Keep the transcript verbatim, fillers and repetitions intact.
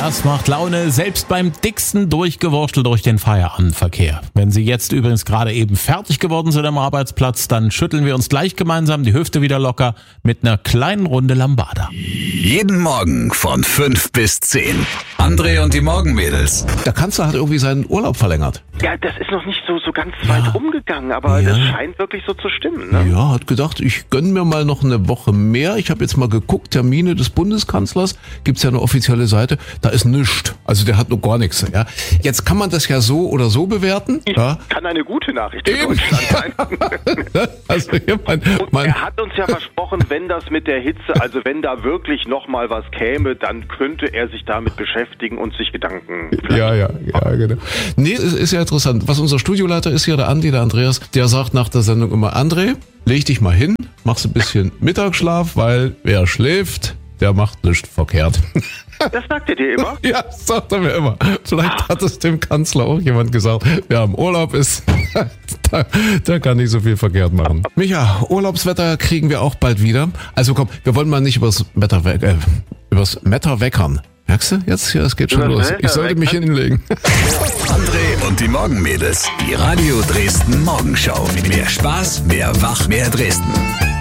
Das macht Laune, selbst beim dicksten Durchgewurstel durch den Feierabendverkehr. Wenn Sie jetzt übrigens gerade eben fertig geworden sind am Arbeitsplatz, dann schütteln wir uns gleich gemeinsam die Hüfte wieder locker mit einer kleinen Runde Lambada. Jeden Morgen von fünf bis zehn. André und die Morgenmädels. Der Kanzler hat irgendwie seinen Urlaub verlängert. Ja, das ist noch nicht so, so ganz Ja. weit rumgegangen, aber Ja. das scheint wirklich so zu stimmen. Ne? Ja, hat gedacht, ich gönne mir mal noch eine Woche mehr. Ich habe jetzt mal geguckt, Termine des Bundeskanzlers, gibt's ja eine offizielle Seite, da ist nichts. Also der hat noch gar nichts. Ja. Jetzt kann man das ja so oder so bewerten. Ja. Kann eine gute Nachricht für Eben. Deutschland sein. Also hier mein, Und mein er hat uns ja versprochen, wenn das mit der Hitze, also wenn da wirklich noch mal was käme, dann könnte er sich damit beschäftigen und sich Gedanken Ja, ja, ja, genau. Nee, es ist ja interessant. Was unser Studioleiter ist ja der Andi, der Andreas, der sagt nach der Sendung immer, André, leg dich mal hin, machst ein bisschen Mittagsschlaf, weil wer schläft, der macht nichts verkehrt. Das sagt er dir immer? Ja, das sagt er mir immer. Vielleicht hat es dem Kanzler auch jemand gesagt, wer im Urlaub ist, der, der kann nicht so viel verkehrt machen. Micha, Urlaubswetter kriegen wir auch bald wieder. Also komm, wir wollen mal nicht übers Wetter, we- äh, übers Wetter weckern. Merkst du? Jetzt hier, es geht schon Übers los. Wetter Ich sollte mich weckern? hinlegen. André und die Morgenmädels. Die Radio Dresden Morgenschau. Mehr Spaß, mehr Wach, mehr Dresden.